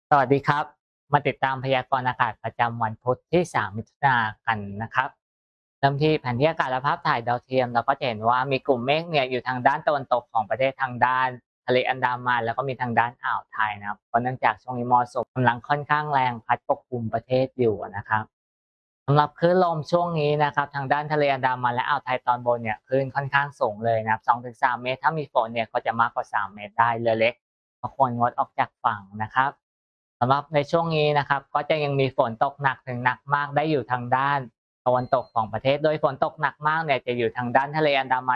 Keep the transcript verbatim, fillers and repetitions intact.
สวัสดีครับมาติดตามพยากรณ์อากาศประจำวันพุธที่สามมิถุนายนกันนะครับเริ่มที่แผนที่อากาศและภาพถ่ายดาวเทียมเราก็จะเห็นว่ามีกลุ่มเมฆเนี่ยอยู่ทางด้านตะวันตกของประเทศทางด้านทะเลอันดามันแล้วก็มีทางด้านอ่าวไทยนะครับเพราะเนื่องจากช่วงนี้มรสุมกำลังค่อนข้างแรงพัดปกคลุมประเทศอยู่นะครับสำหรับคลื่นลมช่วงนี้นะครับทางด้านทะเลอันดามันและอ่าวไทยตอนบนเนี่ยคลื่นค่อนข้างสูงเลยนะครับสองถึงสามเมตรถ้ามีฝนเนี่ยก็จะมากกว่าสามเมตรได้เรือเล็กก็ควรงดออกจากฝั่งนะครับ สำหรับในช่วงนี้นะครับก็จะยังมีฝนตกหนักถึงหนักมากได้อยู่ทางด้านตะวันตกของประเทศโดยฝนตกหนักมากเนี่ยจะอยู่ทางด้านทะเลอันดามัน